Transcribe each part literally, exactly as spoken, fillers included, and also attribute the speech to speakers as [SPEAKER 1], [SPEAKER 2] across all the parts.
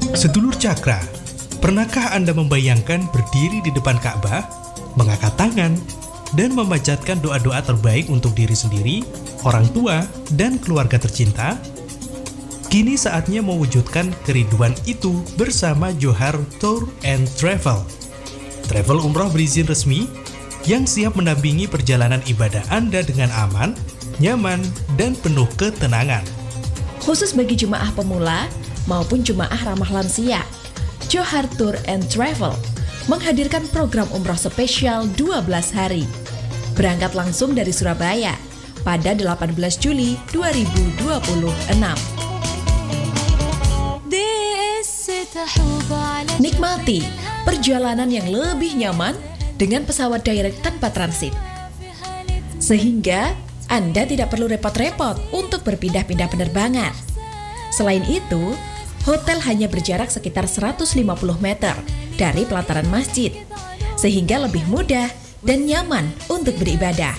[SPEAKER 1] Sedulur Cakra, pernahkah Anda membayangkan berdiri di depan Ka'bah, mengangkat tangan, dan memanjatkan doa-doa terbaik untuk diri sendiri, orang tua, dan keluarga tercinta? Kini saatnya mewujudkan kerinduan itu bersama Johar Tour and Travel. Travel umroh berizin resmi yang siap mendampingi perjalanan ibadah Anda dengan aman, nyaman, dan penuh ketenangan.
[SPEAKER 2] Khusus bagi jemaah pemula maupun jemaah ramah lansia, Johar Tour and Travel menghadirkan program umroh spesial dua belas hari. Berangkat langsung dari Surabaya pada delapan belas Juli dua ribu dua puluh enam. Nikmati perjalanan yang lebih nyaman dengan pesawat direct tanpa transit. Sehingga Anda tidak perlu repot-repot untuk berpindah-pindah penerbangan. Selain itu, hotel hanya berjarak sekitar seratus lima puluh meter dari pelataran masjid, sehingga lebih mudah dan nyaman untuk beribadah.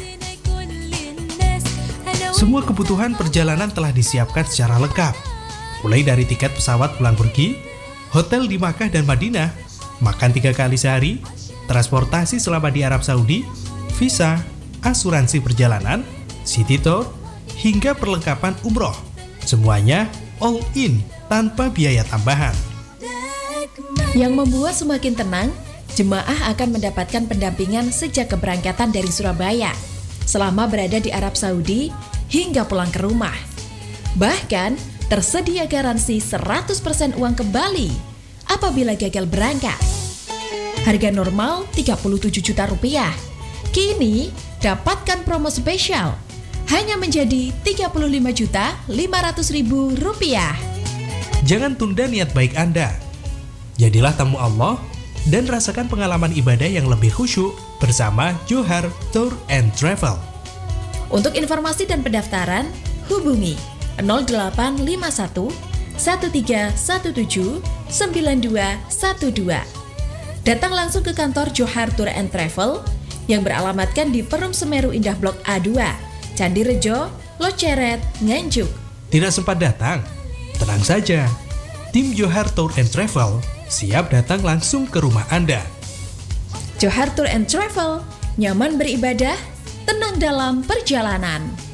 [SPEAKER 1] Semua kebutuhan perjalanan telah disiapkan secara lengkap, mulai dari tiket pesawat pulang pergi, hotel di Makkah dan Madinah, makan tiga kali sehari, transportasi selama di Arab Saudi, visa, asuransi perjalanan, city tour, hingga perlengkapan umroh. Semuanya all in tanpa biaya tambahan.
[SPEAKER 2] Yang membuat semakin tenang, jemaah akan mendapatkan pendampingan sejak keberangkatan dari Surabaya, selama berada di Arab Saudi hingga pulang ke rumah. Bahkan, tersedia garansi seratus persen uang kembali apabila gagal berangkat. Harga normal tiga puluh tujuh juta rupiah. Kini, dapatkan promo spesial hanya menjadi tiga puluh lima juta lima ratus ribu rupiah.
[SPEAKER 1] Jangan tunda niat baik Anda. Jadilah tamu Allah dan rasakan pengalaman ibadah yang lebih khusyuk bersama Johar Tour and Travel.
[SPEAKER 2] Untuk informasi dan pendaftaran, hubungi nol delapan lima satu satu tiga satu tujuh sembilan dua satu dua. Datang langsung ke kantor Johar Tour and Travel yang beralamatkan di Perum Semeru Indah Blok A dua, Candi Rejo, Loceret, Nganjuk.
[SPEAKER 1] Tidak sempat datang? Tenang saja, tim Johar Tour and Travel siap datang langsung ke rumah Anda.
[SPEAKER 2] Johar Tour and Travel, nyaman beribadah, tenang dalam perjalanan.